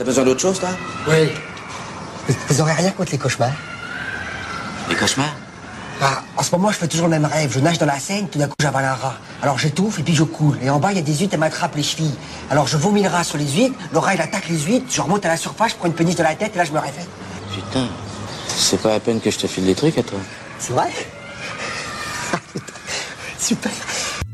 T'as besoin d'autre chose, toi? Oui. Vous aurez rien contre les cauchemars? Les cauchemars? Ah, en ce moment, je fais toujours le même rêve. Je nage dans la Seine, tout d'un coup, j'avale un rat. Alors j'étouffe et puis je coule. Et en bas, il y a des huîtres, elles m'attrapent les chevilles. Alors je vomis le rat sur les huîtres, le rat, il attaque les huîtres, je remonte à la surface, je prends une péniche de la tête et là, je me réveille. Putain, c'est pas la peine que je te file des trucs à toi. C'est vrai? Super.